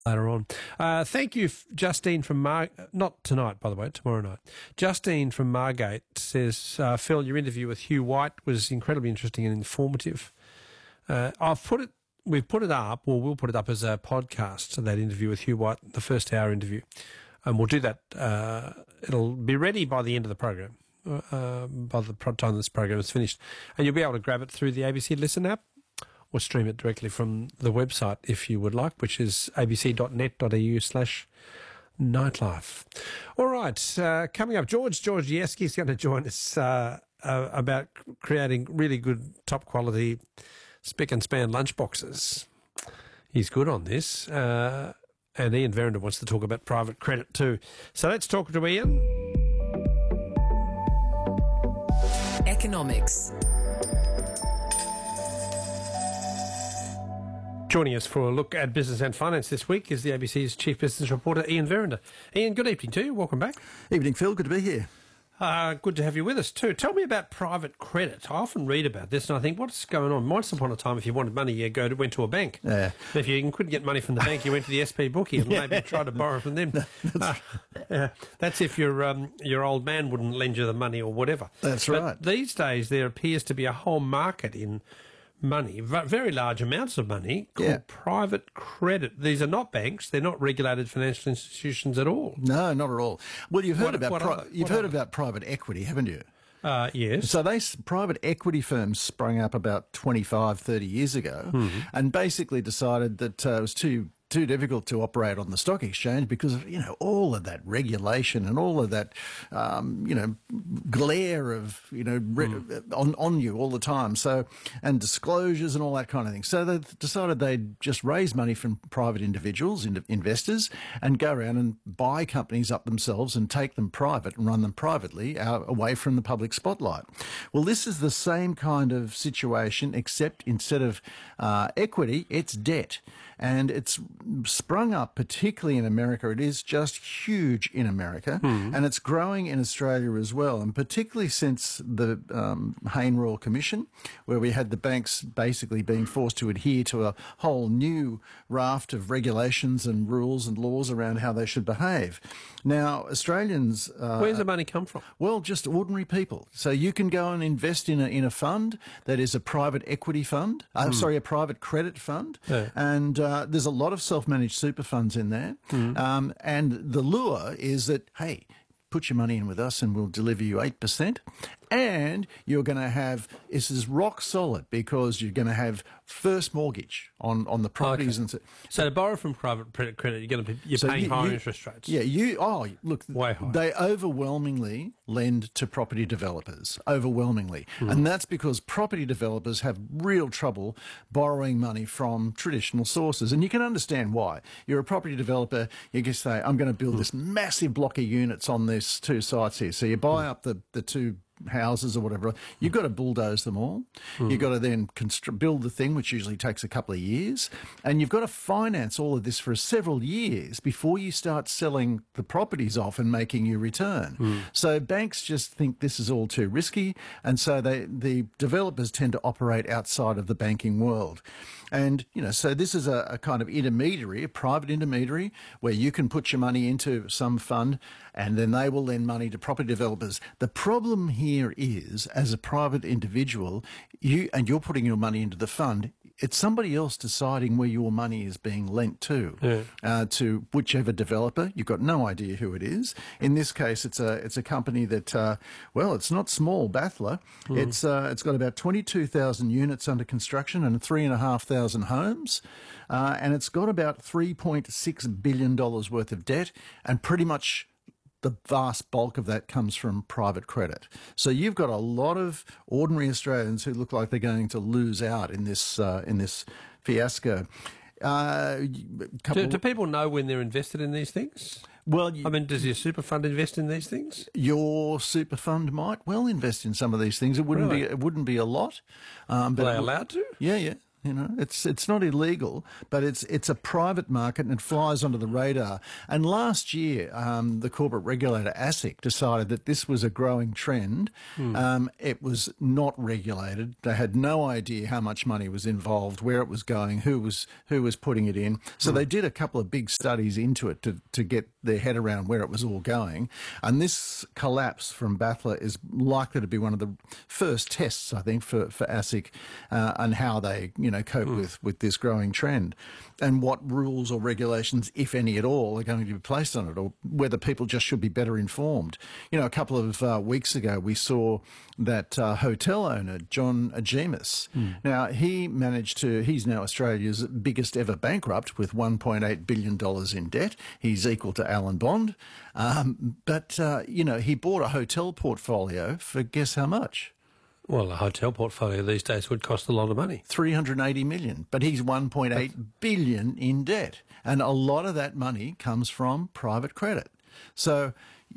later on. Thank you, Justine from not tonight, by the way, tomorrow night. Justine from Margate says, Phil, your interview with Hugh White was incredibly interesting and informative. We've put it up, or we'll put it up as a podcast, that interview with Hugh White, the first hour interview. And we'll do that. It'll be ready by the end of the program, by the time this program is finished. And you'll be able to grab it through the ABC Listen app, or stream it directly from the website if you would like, which is abc.net.au/nightlife. All right, coming up, George Georgieski is going to join us about creating really good, top-quality spick and span lunchboxes. He's good on this. And Ian Verrinder wants to talk about private credit too. So let's talk to Ian. Economics. Joining us for a look at business and finance this week is the ABC's Chief Business Reporter, Ian Verrinder. Ian, good evening to you. Welcome back. Evening, Phil. Good to be here. Good to have you with us too. Tell me about private credit. I often read about this and I think, what's going on? Once upon a time, if you wanted money, you went to a bank. Yeah. If you couldn't get money from the bank, you went to the SP bookie and maybe tried to borrow from them. That's if your old man wouldn't lend you the money or whatever. That's but right. These days, there appears to be a whole market in money, very large amounts of money, called private credit. These are not banks; they're not regulated financial institutions at all. No, not at all. Well, you've heard about private equity, haven't you? Yes. So private equity firms sprung up about 25, 30 years ago, and basically decided that it was too difficult to operate on the stock exchange because of, all of that regulation and all of that, glare of, on you all the time. So, and disclosures and all that kind of thing. So they decided they'd just raise money from private individuals, investors, and go around and buy companies up themselves and take them private and run them privately away from the public spotlight. Well, this is the same kind of situation, except instead of equity, it's debt. And it's sprung up, particularly in America. It is just huge in America, and it's growing in Australia as well, and particularly since the Hayne Royal Commission, where we had the banks basically being forced to adhere to a whole new raft of regulations and rules and laws around how they should behave. Now, Australians... Where's the money come from? Well, just ordinary people. So you can go and invest in a fund that is a private equity fund, a private credit fund, and there's a lot of self-managed super funds in there. And the lure is that, hey, put your money in with us and we'll deliver you 8%. And you're going to have, this is rock solid because you're going to have first mortgage on the properties. Okay. And so to borrow from private credit, you're paying higher interest rates. Yeah, look, way higher. They overwhelmingly lend to property developers, overwhelmingly. And that's because property developers have real trouble borrowing money from traditional sources. And you can understand why. You're a property developer, you can say, I'm going to build this massive block of units on these two sites here. So you buy up the two houses or whatever, you've got to bulldoze them all. You've got to then build the thing, which usually takes a couple of years. And you've got to finance all of this for several years before you start selling the properties off and making your return. So banks just think this is all too risky. And so the developers tend to operate outside of the banking world. And, so this is a kind of intermediary, a private intermediary, where you can put your money into some fund and then they will lend money to property developers. The problem here is, as a private individual, you're putting your money into the fund, it's somebody else deciding where your money is being lent to whichever developer. You've got no idea who it is. In this case, it's a company that, it's not small, Bathler. It's got about 22,000 units under construction and 3,500 homes, and it's got about $3.6 billion worth of debt, and pretty much the vast bulk of that comes from private credit. So you've got a lot of ordinary Australians who look like they're going to lose out in this fiasco. Do people know when they're invested in these things? Well, does your super fund invest in these things? Your super fund might well invest in some of these things. It wouldn't be a lot. But are they allowed to? Yeah. You know, it's not illegal, but it's a private market and it flies under the radar. And last year, the corporate regulator ASIC decided that this was a growing trend. It was not regulated. They had no idea how much money was involved, where it was going, who was putting it in. So they did a couple of big studies into it to get their head around where it was all going. And this collapse from Battler is likely to be one of the first tests, I think, for ASIC and how they cope with this growing trend, and what rules or regulations, if any at all, are going to be placed on it, or whether people just should be better informed. A couple of weeks ago we saw that hotel owner John Agemis. Now he's now Australia's biggest ever bankrupt with $1.8 billion in debt. He's equal to Alan Bond, but he bought a hotel portfolio for guess how much? Well, a hotel portfolio these days would cost a lot of money. 380 million, but he's 1.8 billion in debt. And a lot of that money comes from private credit. So,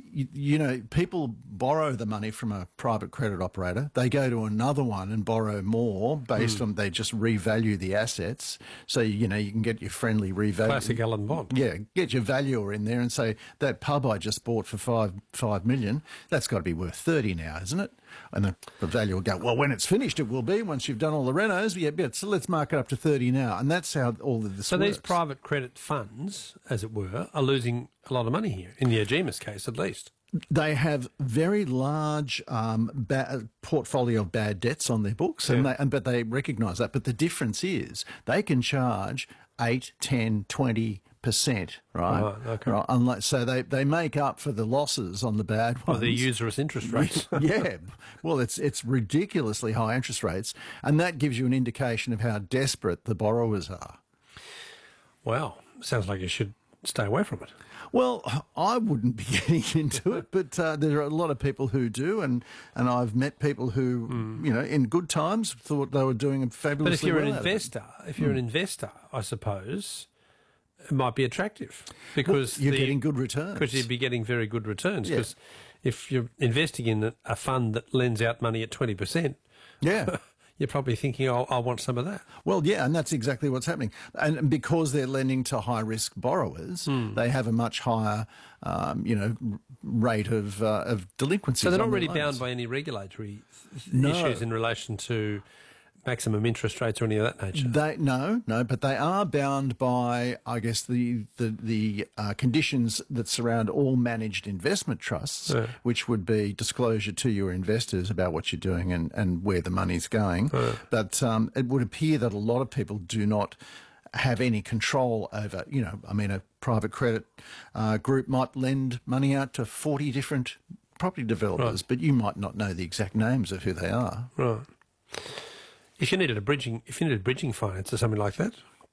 people borrow the money from a private credit operator. They go to another one and borrow more based on, they just revalue the assets. So, you can get your friendly revalue. Classic Alan Bond. Yeah, get your valuer in there and say, that pub I just bought for $5 million, that's got to be worth 30 now, isn't it? And the value will go, well, when it's finished, it will be once you've done all the renos. Yeah, so let's mark it up to 30 now. And that's how all of this works. So these private credit funds, as it were, are losing a lot of money here, in the Agemis case at least. They have very large portfolio of bad debts on their books, but they recognise that. But the difference is they can charge 8, 10, 20%, right? Oh, okay. Right? So they make up for the losses on the bad ones. Well, the usurious interest rates. Yeah. Well, it's ridiculously high interest rates, and that gives you an indication of how desperate the borrowers are. Wow. Sounds like you should stay away from it. Well, I wouldn't be getting into it, but there are a lot of people who do, and I've met people who, in good times thought they were doing fabulously well. But if you're an investor, I suppose it might be attractive because you're getting good returns. Because you'd be getting very good returns. Because if you're investing in a fund that lends out money at 20%, yeah. You're probably thinking, oh, I want some of that. Well, yeah, and that's exactly what's happening. And because they're lending to high-risk borrowers, they have a much higher, rate of delinquency. So they're not really bound by any regulatory issues in relation to maximum interest rates or any of that nature? No, but they are bound by, I guess, the conditions that surround all managed investment trusts, which would be disclosure to your investors about what you're doing and where the money's going. But it would appear that a lot of people do not have any control over, a private credit group might lend money out to 40 different property developers, but you might not know the exact names of who they are. Right. If you needed a bridging finance or something like that,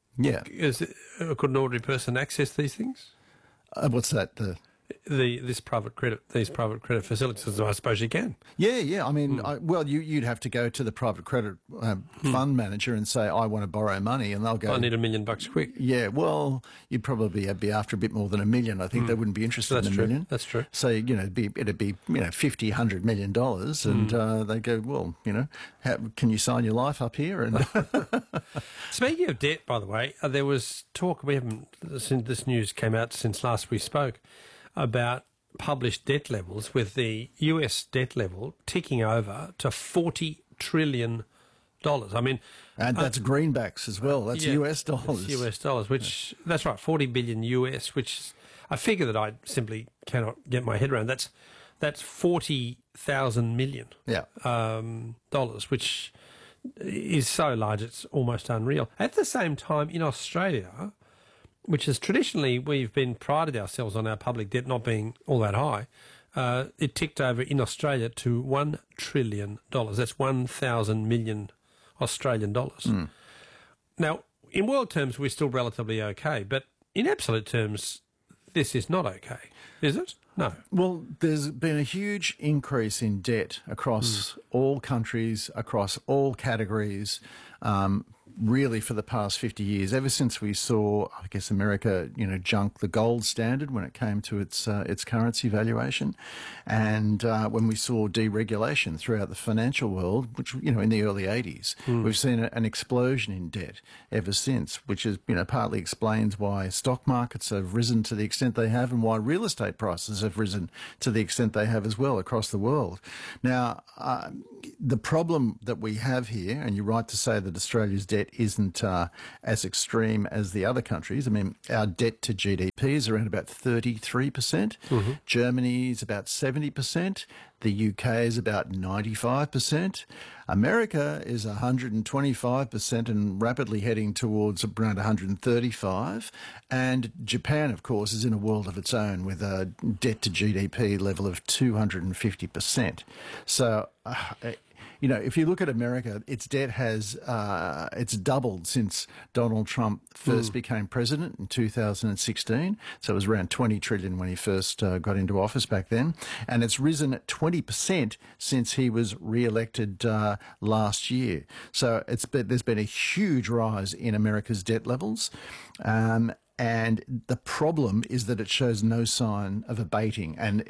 could an ordinary person access these things? What's that? These private credit facilities, I suppose you can. Yeah. I mean, you'd have to go to the private credit fund manager and say, I want to borrow money, and they'll go, I need $1 million quick. Yeah, well, you'd probably be after a bit more than $1 million. I think they wouldn't be interested in $1 million. That's true. So, it'd be $50, $100 million, and they go, well, can you sign your life up here? And Speaking of debt, by the way, there was talk, since this news came out since last we spoke, about published debt levels, with the US debt level ticking over to $40 trillion. I mean, and that's greenbacks as well. That's US dollars. It's US dollars, that's right, 40 billion US, which is a figure that I simply cannot get my head around. That's 40,000 million dollars, which is so large it's almost unreal. At the same time, in Australia, which is traditionally, we've been prided ourselves on our public debt not being all that high, it ticked over in Australia to $1 trillion. That's 1,000 million Australian dollars. Now, in world terms, we're still relatively okay, but in absolute terms, this is not okay, is it? No. Well, there's been a huge increase in debt across all countries, across all categories. really for the past 50 years, ever since we saw, I guess, America, junk the gold standard when it came to its currency valuation, and when we saw deregulation throughout the financial world, which, in the early 80s, we've seen an explosion in debt ever since, which is, partly explains why stock markets have risen to the extent they have and why real estate prices have risen to the extent they have as well across the world. Now, the problem that we have here, and you're right to say that Australia's debt isn't as extreme as the other countries. I mean, our debt to GDP is around about 33%. Germany's about 70%. The UK is about 95%. America is 125% and rapidly heading towards around 135%. And Japan, of course, is in a world of its own with a debt to GDP level of 250%. So, if you look at America, its debt has it's doubled since Donald Trump first became president in 2016. So it was around 20 trillion when he first got into office back then, and it's risen at 20% since he was re-elected last year. So there's been a huge rise in America's debt levels. And the problem is that it shows no sign of abating, and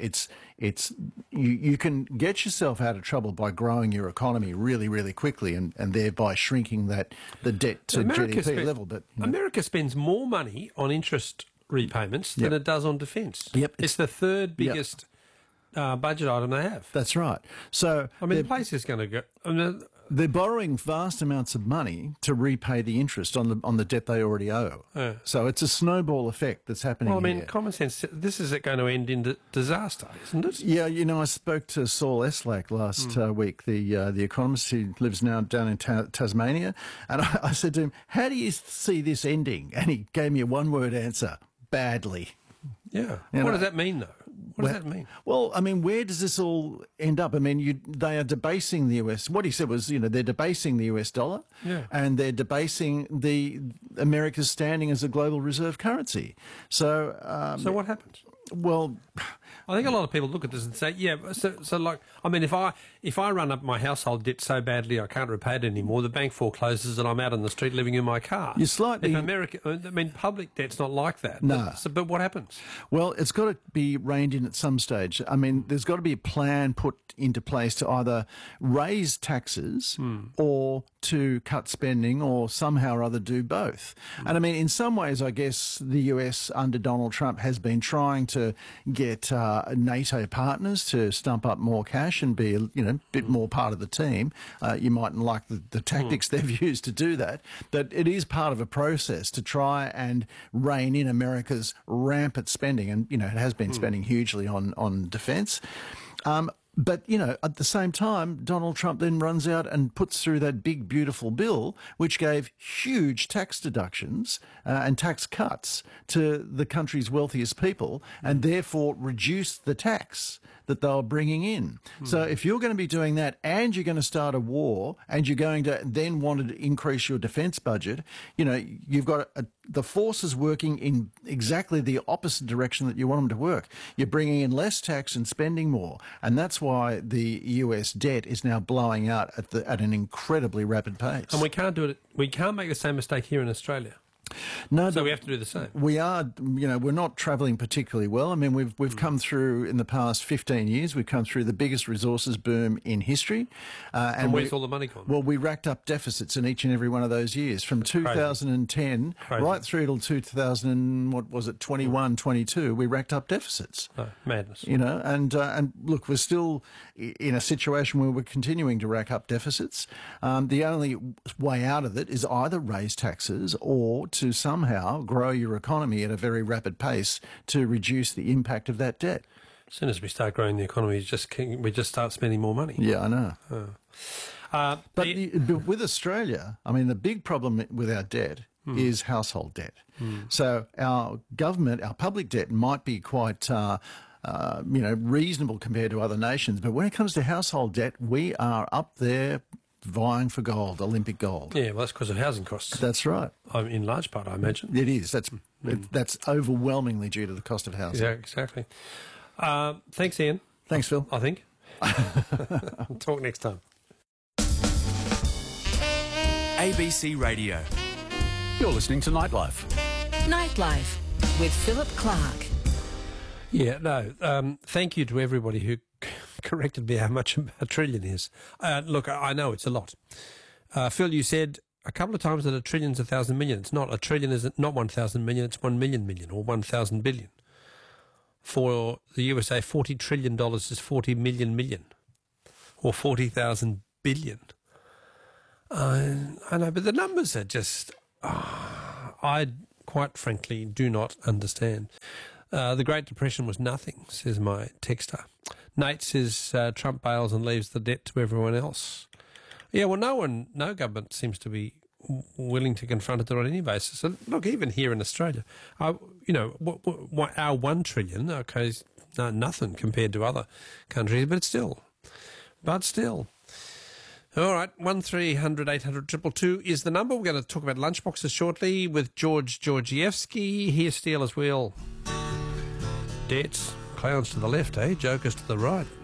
you can get yourself out of trouble by growing your economy really, really quickly, and thereby shrinking the debt to GDP level. But America spends more money on interest repayments than it does on defence. Yep, it's the third biggest budget item they have. That's right. So the place is going to go. They're borrowing vast amounts of money to repay the interest on the debt they already owe. So it's a snowball effect that's happening. Well, here. Common sense. This is going to end in disaster, isn't it? Yeah, I spoke to Saul Eslak last week, the economist who lives now down in Tasmania, and I said to him, "How do you see this ending?" And he gave me a one-word answer: badly. Yeah. What does that mean, though? What does that mean? Well, where does this all end up? They are debasing the US. What he said was, they're debasing the US dollar, and they're debasing America's standing as a global reserve currency. So, so what happens? Well, I think a lot of people look at this and say, if I run up my household debt so badly I can't repay it anymore, the bank forecloses and I'm out on the street living in my car. You're slightly... If America, public debt's not like that. No. But what happens? Well, it's got to be reined in at some stage. There's got to be a plan put into place to either raise taxes or to cut spending, or somehow or other do both. And in some ways, I guess the US under Donald Trump has been trying to get NATO partners to stump up more cash and be a bit more part of the team. You mightn't like the tactics they've used to do that, but it is part of a process to try and rein in America's rampant spending, and it has been spending hugely on defence. But, at the same time, Donald Trump then runs out and puts through that big, beautiful bill, which gave huge tax deductions and tax cuts to the country's wealthiest people, and therefore reduced the tax that they were bringing in. So if you're going to be doing that, and you're going to start a war, and you're going to then want to increase your defence budget, you've got the forces working in exactly the opposite direction that you want them to work. You're bringing in less tax and spending more, and that's why the US debt is now blowing out at an incredibly rapid pace. And we can't do it. We can't make the same mistake here in Australia. No, so we have to do the same. We are, we're not travelling particularly well. We've come through, in the past 15 years, we've come through the biggest resources boom in history. And where's all the money gone? Well, we racked up deficits in each and every one of those years, from 2010 right through till 21, 22, we racked up deficits. Oh, madness. And look, we're still in a situation where we're continuing to rack up deficits. The only way out of it is either raise taxes or to somehow grow your economy at a very rapid pace to reduce the impact of that debt. As soon as we start growing the economy, we just start spending more money. Yeah, I know. But with Australia, the big problem with our debt is household debt. So our government, our public debt might be quite reasonable compared to other nations, but when it comes to household debt, we are up there vying for gold, Olympic gold. Yeah, well, that's because of housing costs. That's right. In large part, I imagine. It is. That's overwhelmingly due to the cost of housing. Yeah, exactly. Thanks, Ian. Thanks, Phil. I think. Talk next time. ABC Radio. You're listening to Nightlife. Nightlife with Philip Clark. Yeah, no, thank you to everybody who corrected me how much a trillion is. Look, I know it's a lot. Phil, you said a couple of times that a trillion is 1,000 million. It's not. A trillion is not 1,000 million, it's 1 million million or 1,000 billion. For the USA, $40 trillion is 40 million million or 40,000 billion. I know, but the numbers are just... I quite frankly do not understand. The Great Depression was nothing, says my texter. Nate says Trump bails and leaves the debt to everyone else. Yeah, well, no government seems to be willing to confront it on any basis. And look, even here in Australia, our 1 trillion, okay, is nothing compared to other countries, but still. All right, 1300 800 222 is the number. We're going to talk about lunchboxes shortly with George Georgievsky. Here's Steelers Wheel. Debts, clowns to the left, jokers to the right.